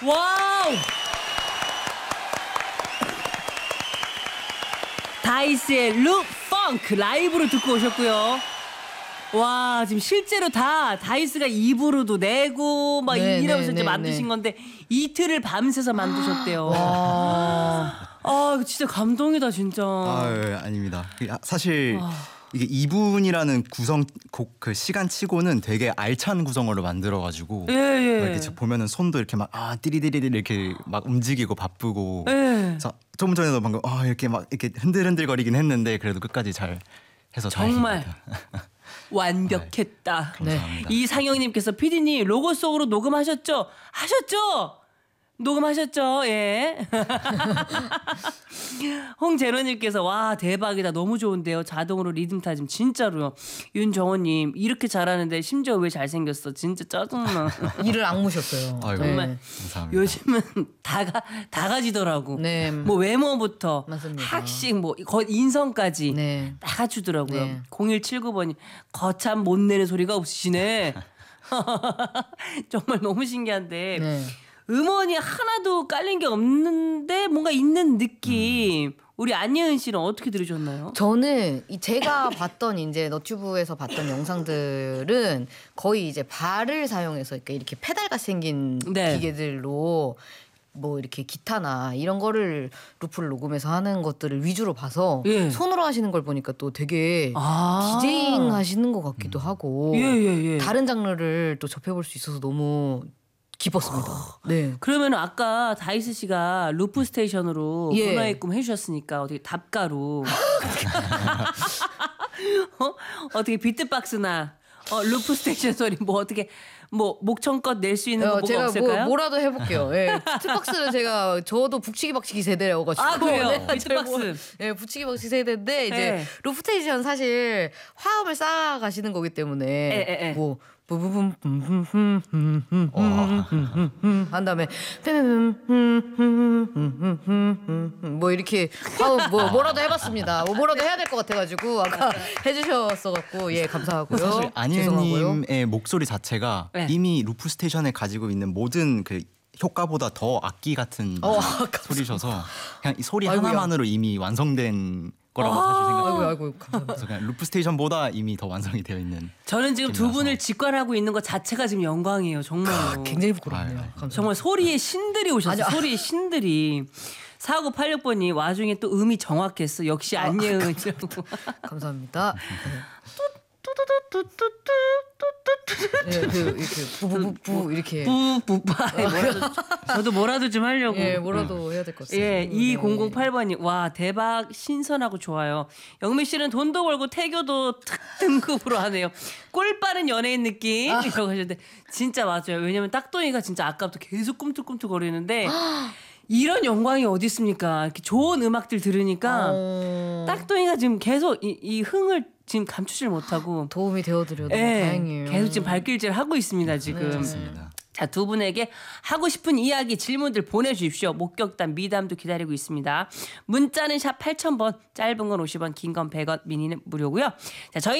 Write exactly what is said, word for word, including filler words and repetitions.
와우. 다이스의 룩 펑크 라이브로 듣고 오셨고요. 와, 지금 실제로 다 다이스가 입으로도 내고 막 네, 이러면서 네, 이제 네, 만드신 네. 건데 이틀을 밤새서 만드셨대요. 와. 아, 이거 진짜 감동이다 진짜. 아, 예, 아닙니다. 사실 와. 이게 이 분이라는 구성 곡 그 시간치고는 되게 알찬 구성으로 만들어가지고 예, 예. 막 이렇게 보면은 손도 이렇게 막 아 띠리디리리 이렇게 막 움직이고 바쁘고. 예. 자, 조금 전에도 방금 아 이렇게 막 이렇게 흔들흔들거리긴 했는데 그래도 끝까지 잘 해서 정말 다행입니다. 완벽했다. 네, 감사합니다. 이상영님께서 피디님 로고송으로 녹음하셨죠? 하셨죠? 녹음하셨죠? 예. 홍재로님께서 와 대박이다 너무 좋은데요. 자동으로 리듬 타짐 진짜로요. 윤정원님 이렇게 잘하는데 심지어 왜 잘생겼어? 진짜 짜증나. 이를 악무셨어요. 아이고, 정말. 감사합니다. 요즘은 다가 다 가지더라고. 네. 뭐 외모부터 맞습니다. 학식 뭐 거- 인성까지 네. 다 갖추더라고요. 네. 공일칠구 번이 거참 못 내는 소리가 없으시네. 정말 너무 신기한데 네. 음원이 하나도 깔린 게 없는데 뭔가 있는 느낌. 우리 안예은 씨는 어떻게 들으셨나요? 저는 이 제가 봤던 이제 너튜브에서 봤던 영상들은 거의 이제 발을 사용해서 이렇게 이렇게 페달같이 생긴 네. 기계들로 뭐 이렇게 기타나 이런 거를 루프를 녹음해서 하는 것들을 위주로 봐서 예. 손으로 하시는 걸 보니까 또 되게 아. 디제잉 하시는 것 같기도 하고 예, 예, 예. 다른 장르를 또 접해볼 수 있어서 너무 기뻤습니다. 네. 그러면 아까 다이스 씨가 루프 스테이션으로 예. 문화의 꿈 해주셨으니까 어떻게 답가로 어? 어떻게 비트박스나 어, 루프 스테이션 소리 뭐 어떻게 뭐 목청껏 낼 수 있는 거 어, 뭐가 제가 없을까요? 뭐, 뭐라도 해볼게요. 예. 비트박스는 제가 저도 북치기 박치기 세대여가지고 아, 그래요? 네, 비트박스. 잘 몰- 예, 북치기 박치기 세대인데 이제 네. 루프테이션 사실 화음을 쌓아가시는 거기 때문에 에, 에, 에. 뭐 부부붐 한 다음에 뭐 이렇게 화음 뭐 뭐라도 해봤습니다. 뭐 뭐라도 해야 될 것 같아가지고 아까 해주셨어갖고 예 감사하고요. 사실 죄송하고요. 안예은님의 목소리 자체가 네. 이미 루프 스테이션에 가지고 있는 모든 그 효과보다 더 악기 같은 어, 소리셔서 그냥 이 소리 아이고야. 하나만으로 이미 완성된 거라고 사실 아이고 생각해요. 아이고 감사합니다. 그래서 그냥 루프 스테이션보다 이미 더 완성이 되어 있는. 저는 지금 두 느낌이라서. 분을 직관하고 있는 것 자체가 지금 영광이에요. 정말로. 굉장히 부끄럽네요. 아유, 감사합니다. 정말 소리의 신들이 오셨어요. 아니요. 소리의 신들이. 사구팔육 번이 와중에 또 음이 정확했어. 역시 안예은이라고. 감사합니다. 네, 그 이렇게 부부부부 이렇게 뿌뿌빠. 뭐라도 저도 뭐라도 좀 하려고. 예 뭐라도 해야 될 것 같습니다. 예, 이공공팔 번이 와 대박 신선하고 좋아요. 영미 씨는 돈도 벌고 태교도 특 등급으로 하네요. 꼴 빠른 연예인 느낌 아. 이라고 하셨는데 진짜 맞아요. 왜냐면 딱돈이가 진짜 아까부터 계속 꿈틀꿈틀 거리는데 이런 영광이 어디 있습니까? 이렇게 좋은 음악들 들으니까 어, 딱돈이가 지금 계속 이, 이 흥을 지금 감추질 못하고 도움이 되어드려 너무 예, 다행이에요. 계속 지금 발길질 하고 있습니다 지금. 맞습니다. 자, 두 분에게 하고 싶은 이야기, 질문들 보내주십시오. 목격담, 미담도 기다리고 있습니다. 문자는 샵 팔천 번, 짧은 건 오십 원, 긴 건 백 원, 미니는 무료고요. 자, 저희